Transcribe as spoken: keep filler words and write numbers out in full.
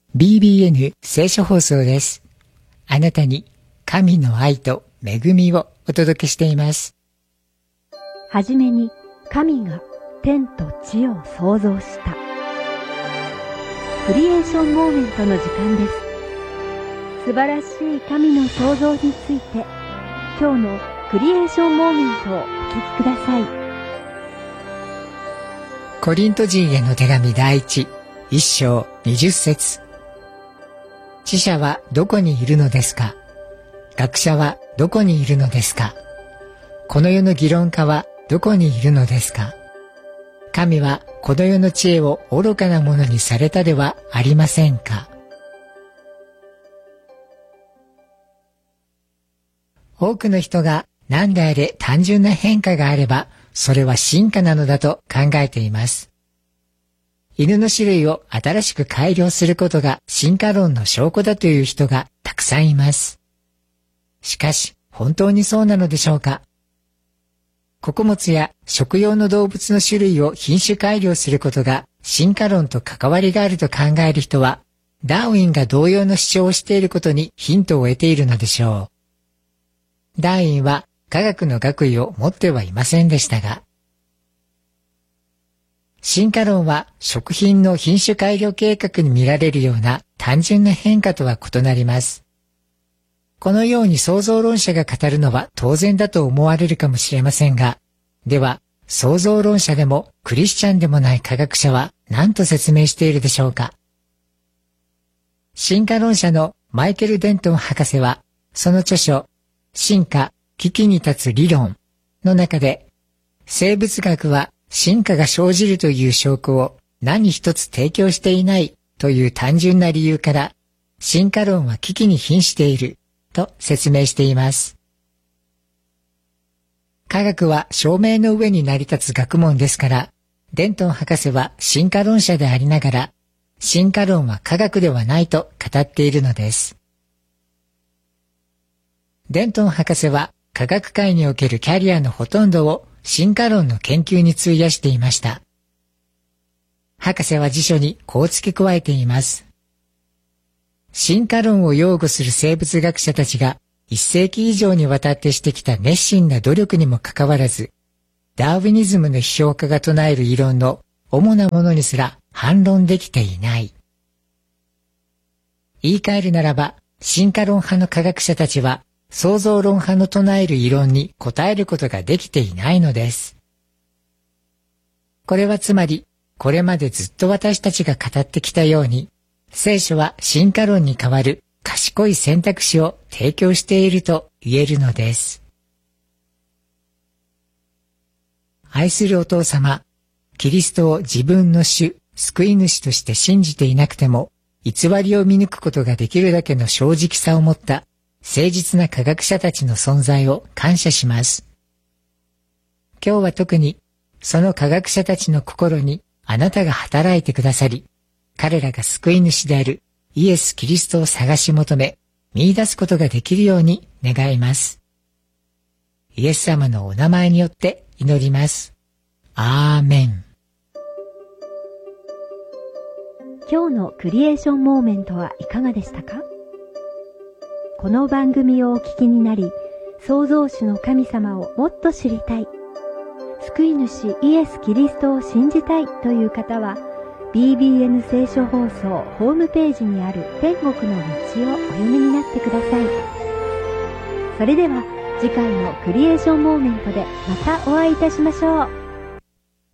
ビービーエヌ 聖書放送です。あなたに神の愛と恵みをお届けしています。 はじめに神が天と地を創造した。クリエーションモーメントの時間です。素晴らしい神の創造について、今日のクリエーションモーメントをお聞きください。 コリント人への手紙第一、一章二十節。知者はどこにいるのですか？学者はどこにいるのですか？この世の議論家はどこにいるのですか？神はこの世の知恵を愚かなものにされたではありませんか？多くの人が何であれ単純な変化があれば、それは進化なのだと考えています。犬の種類を新しく改良することが進化論の証拠だという人がたくさんいます。しかし、本当にそうなのでしょうか？穀物や食用の動物の種類を品種改良することが進化論と関わりがあると考える人は、ダーウィンが同様の主張をしていることにヒントを得ているのでしょう。ダーウィンは科学の学位を持ってはいませんでしたが、進化論は食品の品種改良計画に見られるような単純な変化とは異なります。このように創造論者が語るのは当然だと思われるかもしれませんが、では創造論者でもクリスチャンでもない科学者は何と説明しているでしょうか？進化論者のマイケル・デントン博士は、その著書、進化、危機に立つ理論の中で、生物学は進化が生じるという証拠を何一つ提供していないという単純な理由から、進化論は危機に瀕していると説明しています。科学は証明の上に成り立つ学問ですから、デントン博士は進化論者でありながら、進化論は科学ではないと語っているのです。デントン博士は科学界におけるキャリアのほとんどを進化論の研究に費やしていました。博士は辞書にこう付け加えています。進化論を擁護する生物学者たちが一世紀以上にわたってしてきた熱心な努力にもかかわらず、ダーウィニズムの批評家が唱える異論の主なものにすら反論できていない。言い換えるならば、進化論派の科学者たちは、創造論派の唱える異論に答えることができていないのです。これはつまり、これまでずっと私たちが語ってきたように、聖書は進化論に代わる賢い選択肢を提供していると言えるのです。愛するお父様、キリストを自分の主、救い主として信じていなくても、偽りを見抜くことができるだけの正直さを持った誠実な科学者たちの存在を感謝します。今日は特にその科学者たちの心にあなたが働いてくださり、彼らが救い主であるイエス・キリストを探し求め、見出すことができるように願います。イエス様のお名前によって祈ります。アーメン。 今日のクリエーションモーメントはいかがでしたか？この番組をお聞きになり、創造主の神様をもっと知りたい、救い主イエス・キリストを信じたいという方は、ビービーエヌ 聖書放送ホームページにある天国の道をお読みになってください。それでは次回のクリエーションモーメントでまたお会いいたしましょう。